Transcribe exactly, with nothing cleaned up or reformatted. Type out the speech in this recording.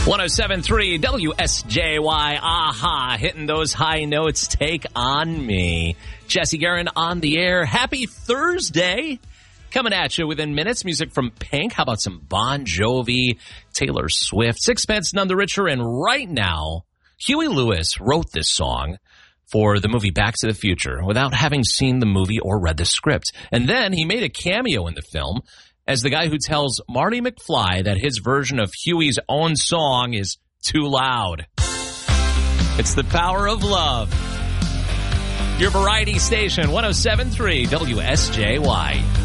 one oh seven point three W S J Y, aha, hitting those high notes, Take On Me. Jesse Guerin on the air. Happy Thursday. Coming at you within minutes. Music from Pink. How about some Bon Jovi, Taylor Swift, Sixpence None the Richer, and right now, Huey Lewis wrote this song for the movie Back to the Future without having seen the movie or read the script. And then he made a cameo in the film as the guy who tells Marty McFly that his version of Huey's own song is too loud. It's the power of love. Your variety station, one oh seven point three W S J Y.